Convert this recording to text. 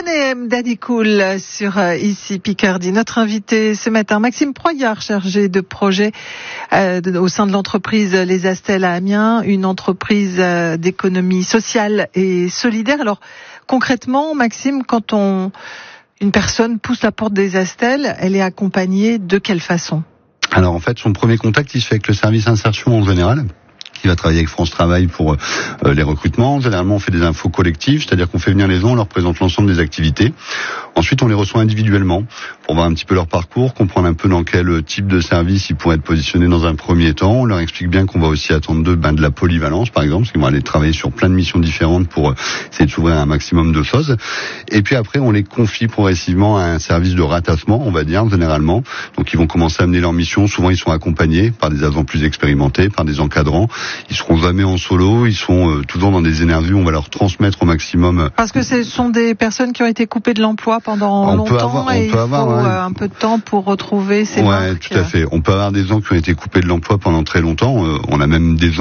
1AM Daddy Cool sur ici Picardie. Notre invité ce matin, Maxime Proyard, chargé de projet au sein de l'entreprise Les Astels à Amiens, une entreprise d'économie sociale et solidaire. Alors concrètement, Maxime, quand une personne pousse la porte des Astels, elle est accompagnée de quelle façon ? Alors en fait, son premier contact, il se fait avec le service insertion en général, qui va travailler avec France Travail pour les recrutements. Généralement, on fait des infos collectives, c'est-à-dire qu'on fait venir les gens, on leur présente l'ensemble des activités. Ensuite, on les reçoit individuellement pour voir un petit peu leur parcours, comprendre un peu dans quel type de service ils pourraient être positionnés dans un premier temps. On leur explique bien qu'on va aussi attendre d'eux de la polyvalence, par exemple, parce qu'ils vont aller travailler sur plein de missions différentes pour essayer de s'ouvrir à un maximum de choses. Et puis après, on les confie progressivement à un service de rattachement, on va dire, généralement. Donc, ils vont commencer à mener leur mission. Souvent, ils sont accompagnés par des agents plus expérimentés, par des encadrants. Ils seront jamais en solo, ils sont toujours dans des énergies, on va leur transmettre au maximum. Parce que ce sont des personnes qui ont été coupées de l'emploi pendant longtemps et il faut un peu de temps pour retrouver ces marques. Ouais, tout à fait. On peut avoir des gens qui ont été coupés de l'emploi pendant très longtemps. On a même des gens